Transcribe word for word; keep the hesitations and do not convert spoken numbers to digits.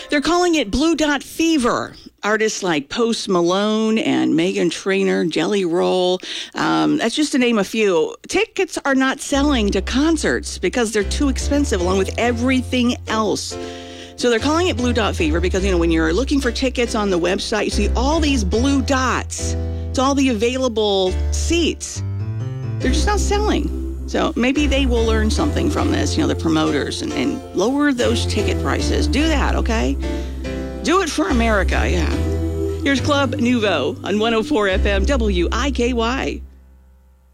They're calling it Blue Dot Fever. Artists like Post Malone and Meghan Trainor, Jelly Roll, um, that's just to name a few. Tickets are not selling to concerts because they're too expensive along with everything else. So they're calling it Blue Dot Fever because, you know, when you're looking for tickets on the website, you see all these blue dots. It's all the available seats. They're just not selling. So maybe they will learn something from this, you know, the promoters, and, and lower those ticket prices. Do that, okay? Do it for America, yeah. Here's Club Nouveau on one oh four F M W I K Y.